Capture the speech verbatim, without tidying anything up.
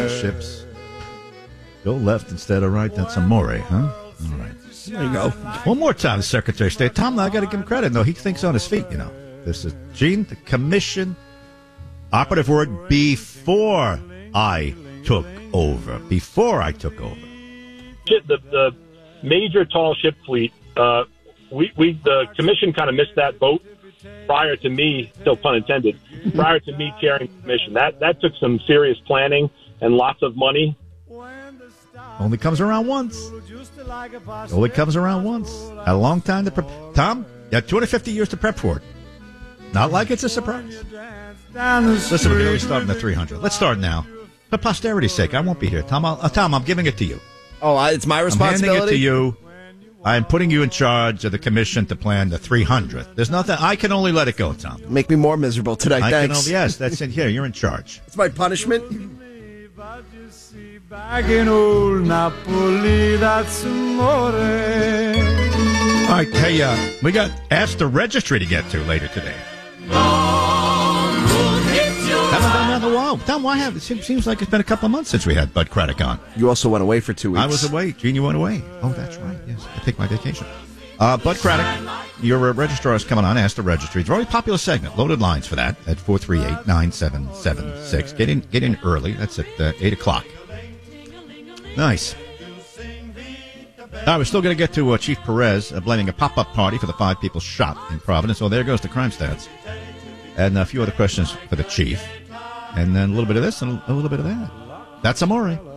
tall ships. Go left instead of right. That's amore, huh? All right. There you go. One more time, the Secretary of State. Tom, I got to give him credit. No, he thinks on his feet, you know. This is, Gene, the commission, operative word, before I took over. Before I took over. The, the major tall ship fleet, uh, we, we the commission kind of missed that boat prior to me, still pun intended, prior to me chairing the commission. That, that took some serious planning and lots of money. Only comes around once. Only comes around once. Had a long time to prep. Tom, you had two hundred fifty years to prep for it. Not like it's a surprise. Listen, we're going to start in the three hundred. Let's start now. For posterity's sake, I won't be here. Tom, I'll, uh, Tom, I'm giving it to you. Oh, I, it's my responsibility? I'm handing it to you. I'm putting you in charge of the commission to plan the three hundredth. There's nothing. I can only let it go, Tom. Make me more miserable tonight, I thanks. Can only, yes, that's in here. You're in charge. It's my punishment. Back in old Napoli, that's amore. All right, hey, uh, we got Ask the Registry to get to later today. Haven't done that in a while. Tom, why have it? Seems like it's been a couple of months since we had Bud Craddock on. You also went away for two weeks. I was away. Gene, you went away. Oh, that's right. Yes, I take my vacation. Uh, Bud Craddock, your uh, registrar is coming on. Ask the Registry. It's a very popular segment. Loaded lines for that at four three eight, nine seven seven six. Get in, get in early. That's at uh, eight o'clock. Nice. All right, we're still going to get to uh, Chief Perez uh, blaming a pop-up party for the five people shot in Providence. Oh, there goes the crime stats. And a few other questions for the chief. And then a little bit of this and a little bit of that. That's amore.